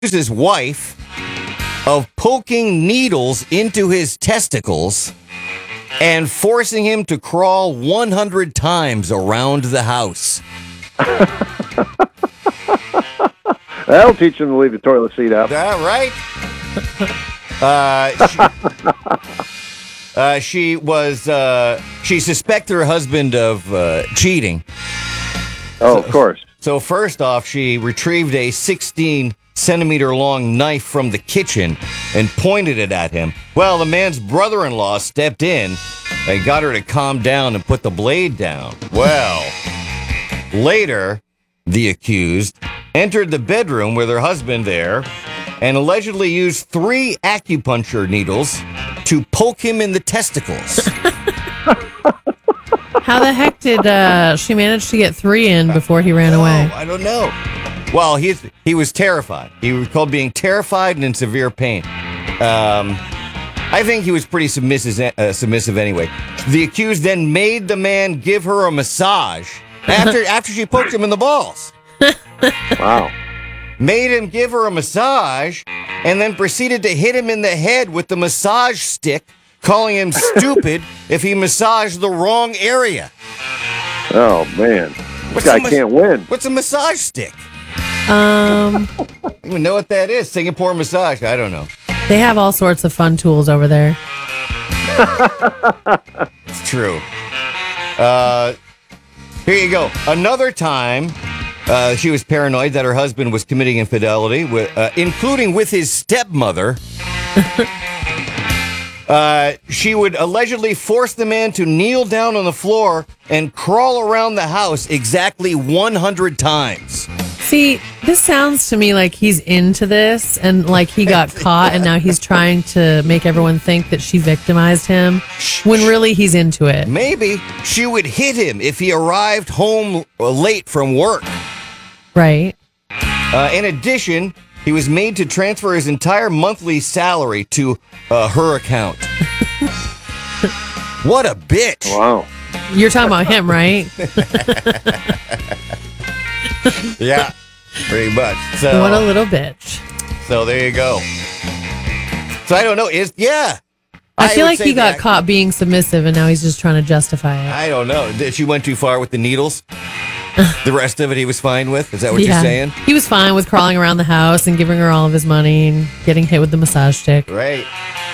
his wife of poking needles into his testicles and forcing him to crawl 100 times around the house. That'll teach him to leave the toilet seat up. That right? She suspected her husband of cheating. Oh, of course. So first off, she retrieved a 16-centimeter long knife from the kitchen and pointed it at him. Well, the man's brother-in-law stepped in and got her to calm down and put the blade down. Well, later, the accused entered the bedroom with her husband there and allegedly used 3 acupuncture needles to poke him in the testicles. How the heck did she manage to get 3 in before he ran away? I don't know. Well, he was terrified. He recalled being terrified and in severe pain. I think he was pretty submissive anyway. The accused then made the man give her a massage after she poked him in the balls. Wow. Made him give her a massage and then proceeded to hit him in the head with the massage stick, calling him stupid if he massaged the wrong area. Oh, man. This guy can't win. What's a massage stick? I don't even know what that is. Singapore massage. I don't know. They have all sorts of fun tools over there. It's true. Here you go. Another time, she was paranoid that her husband was committing infidelity, including with his stepmother. She would allegedly force the man to kneel down on the floor and crawl around the house exactly 100 times. See, this sounds to me like he's into this and like he got caught and now he's trying to make everyone think that she victimized him when really he's into it. Maybe she would hit him if he arrived home late from work. Right. In addition, he was made to transfer his entire monthly salary to her account. What a bitch. Wow. You're talking about him, right? Yeah, pretty much. So, what a little bitch. So there you go. So I don't know. I feel like he got caught being submissive and now he's just trying to justify it. I don't know. She went too far with the needles. The rest of it he was fine with? Is that what you're saying? He was fine with crawling around the house and giving her all of his money and getting hit with the massage stick. Right.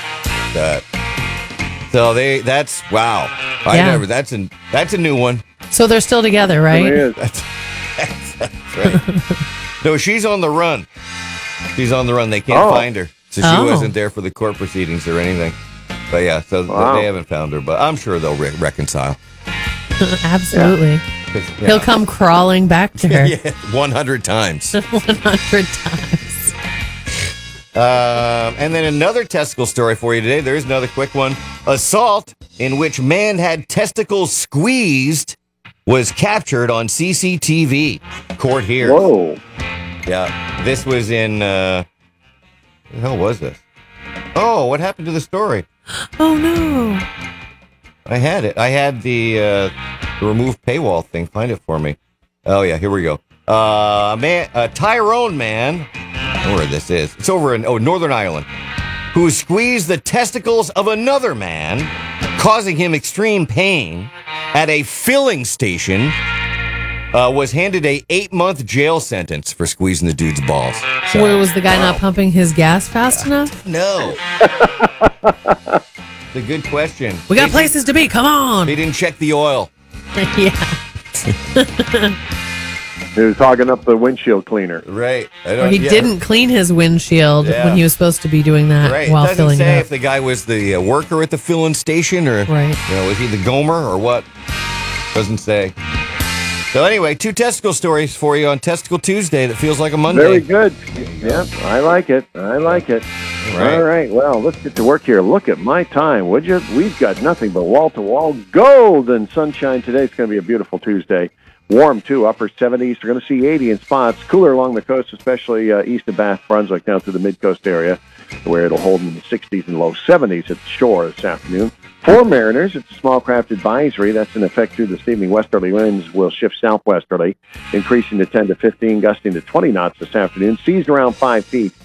So that's wow. That's a new one. So they're still together, right? That's right. No, she's on the run. She's on the run. They can't find her. So she wasn't there for the court proceedings or anything. But yeah, so they haven't found her, but I'm sure they'll reconcile. Absolutely. Yeah. He'll come crawling back to her. 100 times. 100 times. And then another testicle story for you today. There's another quick one. Assault in which man had testicles squeezed was captured on CCTV. Court here. Whoa. Yeah. This was in, the hell was this? Oh, what happened to the story? Oh, no. I had it. I had the remove paywall thing. Find it for me. Oh, yeah. Here we go. A Tyrone man. I don't know where this is. It's over in Northern Ireland. Who squeezed the testicles of another man, causing him extreme pain at a filling station, was handed a 8-month jail sentence for squeezing the dude's balls. So, Was the guy not pumping his gas fast enough? No. It's a good question. We got places to be. Come on. They didn't check the oil. Yeah. He was hogging up the windshield cleaner. Right. Or he didn't clean his windshield when he was supposed to be doing that while filling it up. It doesn't say if the guy was the worker at the filling station or was he the gomer or what? Doesn't say. So anyway, 2 testicle stories for you on Testicle Tuesday that feels like a Monday. Very good. Yeah, I like it. All right. Well, let's get to work here. Look at my time, would you? We've got nothing but wall-to-wall gold and sunshine today. It's going to be a beautiful Tuesday. Warm, too. Upper 70s. We're going to see 80 in spots. Cooler along the coast, especially east of Bath, Brunswick, down to the mid-coast area. where it'll hold in the 60s and low 70s at the shore this afternoon. For mariners, it's a small craft advisory. That's in effect through this evening. Westerly winds will shift southwesterly, increasing to 10 to 15, gusting to 20 knots this afternoon. Seas around 5 feet.